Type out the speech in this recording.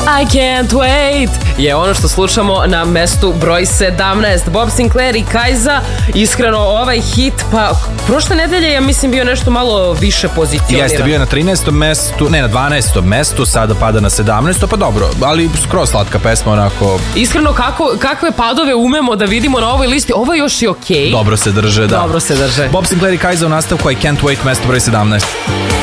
I can't wait je ono što slušamo na mestu broj 17. Bob Sinclair i Kajza. Iskreno, ovaj hit, pa prošle nedelje ja mislim bio nešto malo više pozicioniran. Jeste, bio na 13. mestu, ne, na 12. mestu, sada pada na 17. Pa dobro, ali skroz slatka pesma onako. Iskreno, kakve padove umemo da vidimo na ovoj listi, ovo je još i okej. Dobro se drže, da. Dobro se drže. Bob Sinclair i Kajza u nastavku I Can't Wait, mesto broj 17.